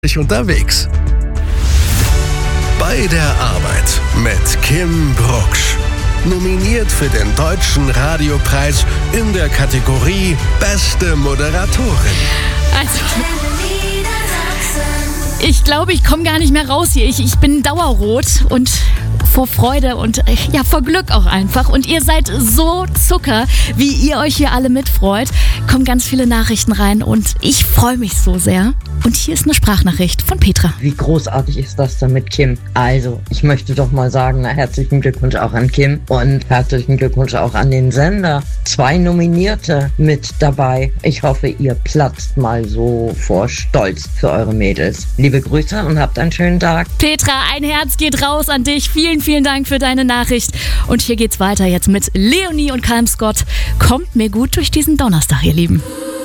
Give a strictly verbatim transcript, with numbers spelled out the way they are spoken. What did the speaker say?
unterwegs. Bei der Arbeit mit Kim Brucksch. Nominiert für den Deutschen Radiopreis in der Kategorie Beste Moderatorin. Also, ich glaube, ich komme gar nicht mehr raus hier. Ich, ich bin dauerrot und vor Freude und ja, vor Glück auch einfach. Und ihr seid so Zucker, wie ihr euch hier alle mitfreut. Kommen ganz viele Nachrichten rein und ich freue mich so sehr. Und hier ist eine Sprachnachricht von Petra. Wie großartig ist das denn mit Kim? Also, ich möchte doch mal sagen, na, herzlichen Glückwunsch auch an Kim und herzlichen Glückwunsch auch an den Sender. Zwei Nominierte mit dabei. Ich hoffe, ihr platzt mal so vor Stolz für eure Mädels. Liebe Grüße und habt einen schönen Tag. Petra, ein Herz geht raus an dich. Vielen, vielen Dank für deine Nachricht. Und hier geht's weiter jetzt mit Leonie und Calm Scott. Kommt mir gut durch diesen Donnerstag, ihr Lieben.